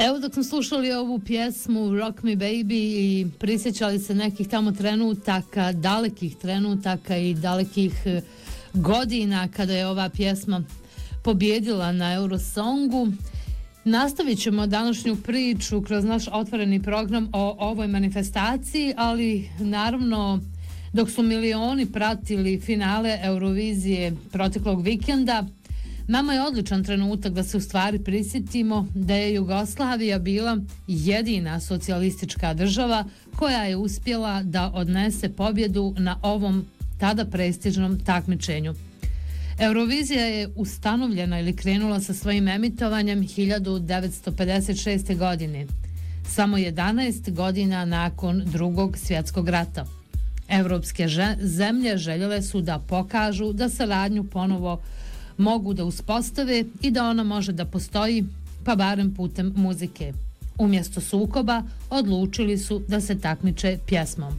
Evo dok smo slušali ovu pjesmu Rock Me Baby i prisjećali se nekih tamo trenutaka, dalekih trenutaka i dalekih godina kada je ova pjesma pobjedila na Eurosongu, nastavit ćemo današnju priču kroz naš otvoreni program o ovoj manifestaciji, ali naravno dok su milioni pratili finale Eurovizije proteklog vikenda, nama je odličan trenutak da se u stvari prisjetimo da je Jugoslavija bila jedina socijalistička država koja je uspjela da odnese pobjedu na ovom tada prestižnom takmičenju. Eurovizija je ustanovljena ili krenula sa svojim emitovanjem 1956. godine, samo 11 godina nakon Drugog svjetskog rata. Evropske zemlje željele su da pokažu da saradnju ponovo mogu da uspostave i da ona može da postoji, pa barem putem muzike. Umjesto sukoba odlučili su da se takmiče pjesmom.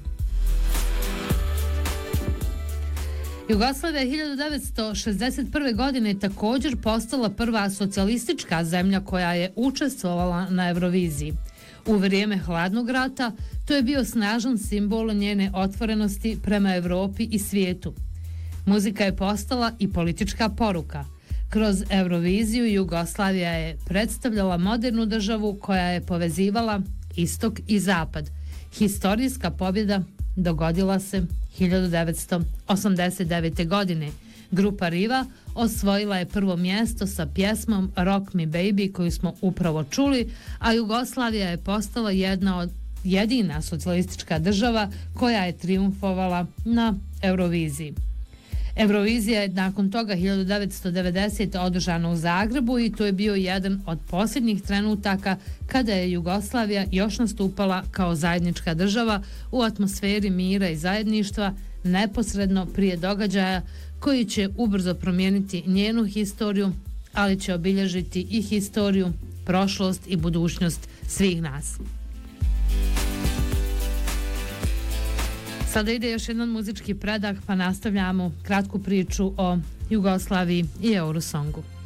Jugoslavija je 1961. godine također postala prva socijalistička zemlja koja je učestvovala na Euroviziji. U vrijeme hladnog rata to je bio snažan simbol njene otvorenosti prema Evropi i svijetu. Muzika je postala i politička poruka. Kroz Euroviziju Jugoslavija je predstavljala modernu državu koja je povezivala istok i zapad. Historijska pobjeda dogodila se 1989. godine. Grupa Riva osvojila je prvo mjesto sa pjesmom Rock Me Baby koju smo upravo čuli, a Jugoslavija je postala jedina socijalistička država koja je triumfovala na Euroviziji. Eurovizija je nakon toga 1990. održana u Zagrebu i to je bio jedan od posljednjih trenutaka kada je Jugoslavija još nastupala kao zajednička država u atmosferi mira i zajedništva neposredno prije događaja koji će ubrzo promijeniti njenu historiju, ali će obilježiti i historiju, prošlost i budućnost svih nas. Sada ide još jedan muzički predah, pa nastavljamo kratku priču o Jugoslaviji i Eurosongu.